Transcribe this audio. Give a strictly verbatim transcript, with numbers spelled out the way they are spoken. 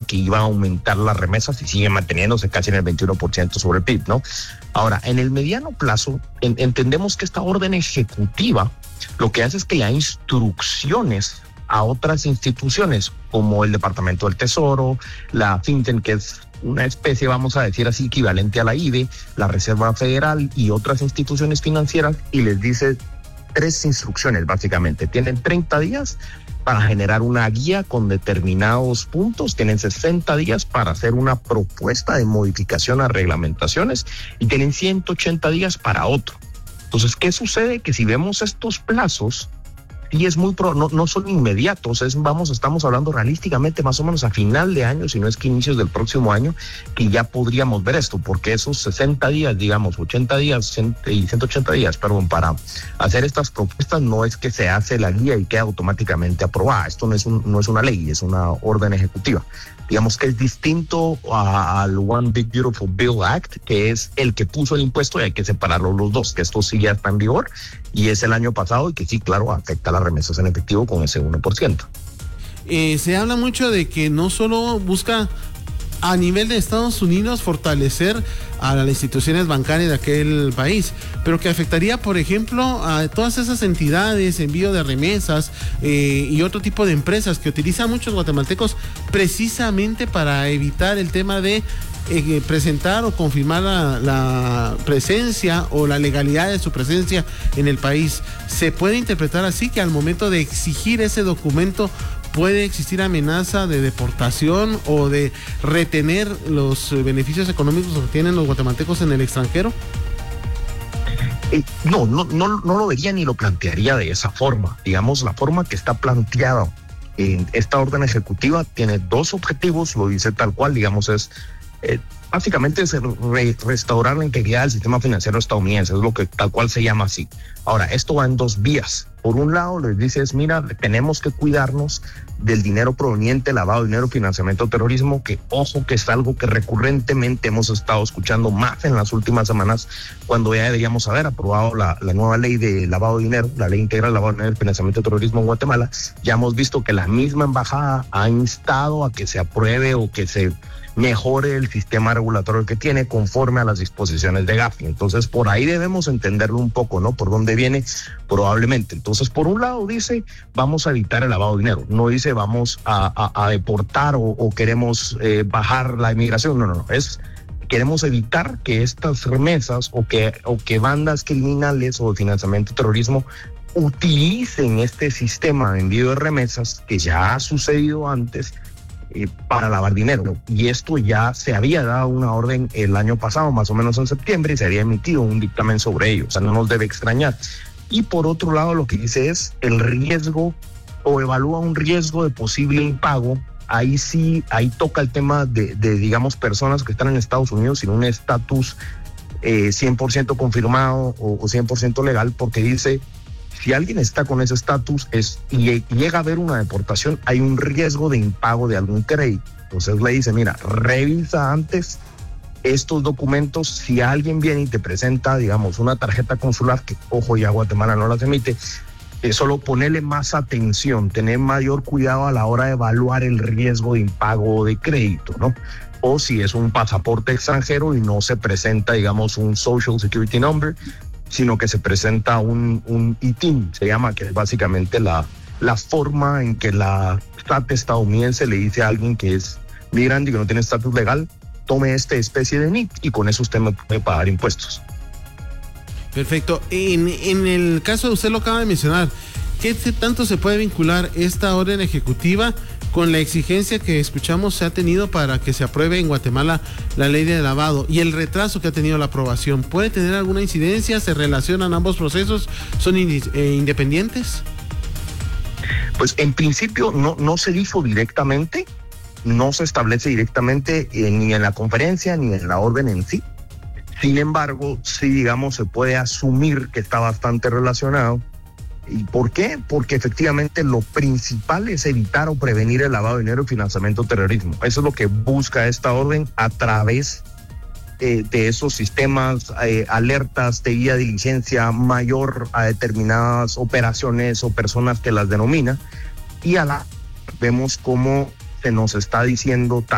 que iba a aumentar las remesas y sigue manteniéndose casi en el veintiuno por ciento sobre el P I B, ¿no? Ahora, en el mediano plazo, en, entendemos que esta orden ejecutiva lo que hace es que le da instrucciones a otras instituciones como el Departamento del Tesoro, la FinCEN, que es una especie, vamos a decir así, equivalente a la I B E, la Reserva Federal y otras instituciones financieras, y les dice tres instrucciones básicamente. Tienen treinta días para generar una guía con determinados puntos, tienen sesenta días para hacer una propuesta de modificación a reglamentaciones y tienen ciento ochenta días para otro. Entonces, ¿qué sucede? Que si vemos estos plazos, y es muy pro, no, no son inmediatos, es, vamos, estamos hablando realísticamente más o menos a final de año, si no es que inicios del próximo año, que ya podríamos ver esto, porque esos sesenta días, digamos, ochenta días y ciento ochenta días, perdón, para hacer estas propuestas no es que se hace la guía y queda automáticamente aprobada. Esto no es, un, no es una ley, es una orden ejecutiva. Digamos que es distinto a, al One Big Beautiful Bill Act, que es el que puso el impuesto y hay que separarlos los dos, que esto sí ya está en vigor y es el año pasado y que sí, claro, afecta a las remesas en efectivo con ese uno por ciento. Eh, se habla mucho de que no solo busca a nivel de Estados Unidos fortalecer a las instituciones bancarias de aquel país, pero que afectaría, por ejemplo, a todas esas entidades, envío de remesas eh, y otro tipo de empresas que utilizan muchos guatemaltecos precisamente para evitar el tema de eh, presentar o confirmar la, la presencia o la legalidad de su presencia en el país. ¿Se puede interpretar así que al momento de exigir ese documento puede existir amenaza de deportación o de retener los beneficios económicos que tienen los guatemaltecos en el extranjero? Eh, no, no, no, no lo vería ni lo plantearía de esa forma. Digamos, la forma que está planteada en esta orden ejecutiva tiene dos objetivos, lo dice tal cual, digamos, es eh, básicamente es re, restaurar la integridad del sistema financiero estadounidense, es lo que tal cual se llama así. Ahora, esto va en dos vías. Por un lado, les dices, mira, tenemos que cuidarnos del dinero proveniente, lavado de dinero, financiamiento de terrorismo, que ojo que es algo que recurrentemente hemos estado escuchando más en las últimas semanas, cuando ya deberíamos haber aprobado la, la nueva ley de lavado de dinero, la ley integral de lavado de dinero y financiamiento de terrorismo en Guatemala. Ya hemos visto que la misma embajada ha instado a que se apruebe o que se mejore el sistema regulatorio que tiene conforme a las disposiciones de Gafi. Entonces, por ahí debemos entenderlo un poco, ¿no? Por dónde viene probablemente. Entonces, por un lado dice, vamos a evitar el lavado de dinero. No dice, vamos a, a, a deportar o, o queremos eh, bajar la inmigración. No, no, no. Es, queremos evitar que estas remesas o que, o que bandas criminales o de financiamiento de terrorismo utilicen este sistema de envío de remesas que ya ha sucedido antes Eh, para lavar dinero. Y esto ya se había dado una orden el año pasado, más o menos en septiembre, y se había emitido un dictamen sobre ello. O sea, no nos debe extrañar. Y por otro lado, lo que dice es el riesgo o evalúa un riesgo de posible impago. Ahí sí, ahí toca el tema de, de digamos, personas que están en Estados Unidos sin un estatus eh, cien por ciento confirmado o, o cien por ciento legal, porque dice, si alguien está con ese estatus es, y llega a haber una deportación, hay un riesgo de impago de algún crédito. Entonces le dice, mira, revisa antes estos documentos. Si alguien viene y te presenta, digamos, una tarjeta consular, que ojo, ya Guatemala no las emite, eh, solo ponerle más atención, tener mayor cuidado a la hora de evaluar el riesgo de impago de crédito, ¿no? O si es un pasaporte extranjero y no se presenta, digamos, un Social Security Number, sino que se presenta un, un I T I N, se llama, que es básicamente la, la forma en que la S A T estadounidense le dice a alguien que es migrante y que no tiene estatus legal, tome esta especie de N I T y con eso usted me puede pagar impuestos. Perfecto. En, en el caso de usted lo acaba de mencionar, ¿qué tanto se puede vincular esta orden ejecutiva con la exigencia que escuchamos se ha tenido para que se apruebe en Guatemala la ley de lavado y el retraso que ha tenido la aprobación? ¿Puede tener alguna incidencia? ¿Se relacionan ambos procesos? ¿Son in- eh, independientes? Pues en principio no, no se dijo directamente, no se establece directamente eh, ni en la conferencia ni en la orden en sí. Sin embargo, sí, digamos, se puede asumir que está bastante relacionado. ¿Y por qué? Porque efectivamente lo principal es evitar o prevenir el lavado de dinero y financiamiento de terrorismo. Eso es lo que busca esta orden a través eh, de esos sistemas, eh, alertas de guía de diligencia mayor a determinadas operaciones o personas que las denomina. Y a la vemos cómo se nos está diciendo